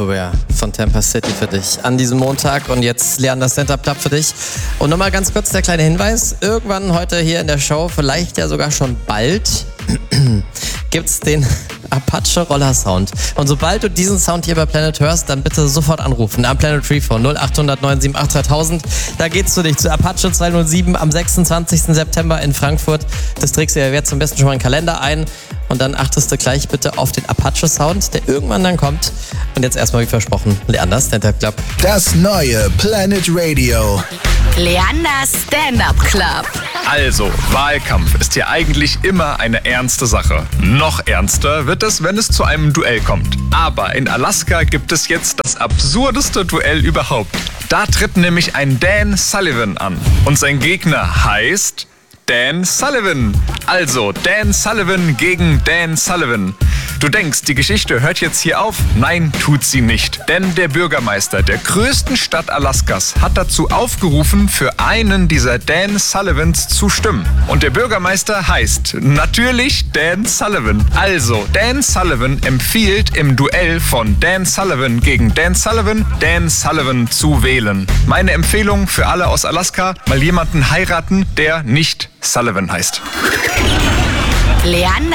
Everywhere von Tampa City für dich an diesem Montag und jetzt Leander Stand-Up Club für dich. Und nochmal ganz kurz der kleine Hinweis, irgendwann heute hier in der Show, vielleicht ja sogar schon bald, gibt's den Apache Roller Sound. Und sobald du diesen Sound hier bei Planet hörst, dann bitte sofort anrufen am Planet Freephone 0800 978 2000. Da geht's zu dich zu Apache 207 am 26. September in Frankfurt. Das trägst du ja jetzt am besten schon mal in den Kalender ein. Und dann achtest du gleich bitte auf den Apache Sound, der irgendwann dann kommt. Und jetzt erstmal wie versprochen, Leander Stand-Up Club. Das neue Planet Radio. Leander Stand-Up Club. Also, Wahlkampf ist ja eigentlich immer eine ernste Sache. Noch ernster wird es, wenn es zu einem Duell kommt. Aber in Alaska gibt es jetzt das absurdeste Duell überhaupt. Da tritt nämlich ein Dan Sullivan an. Und sein Gegner heißt Dan Sullivan. Also Dan Sullivan gegen Dan Sullivan. Du denkst, die Geschichte hört jetzt hier auf? Nein, tut sie nicht. Denn der Bürgermeister der größten Stadt Alaskas hat dazu aufgerufen, für einen dieser Dan Sullivans zu stimmen. Und der Bürgermeister heißt natürlich Dan Sullivan. Also, Dan Sullivan empfiehlt im Duell von Dan Sullivan gegen Dan Sullivan zu wählen. Meine Empfehlung für alle aus Alaska, mal jemanden heiraten, der nicht Sullivan heißt. Leander